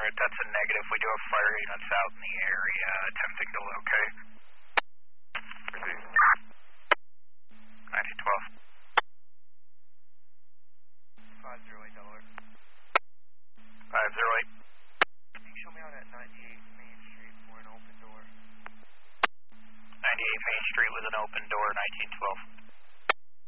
Alright, that's a negative. We do have fire units out in the area attempting to locate. 1912. 508 Delaware. 508. Can you show me on that 98 Main Street for an open door? 98 Main Street with an open door, 1912.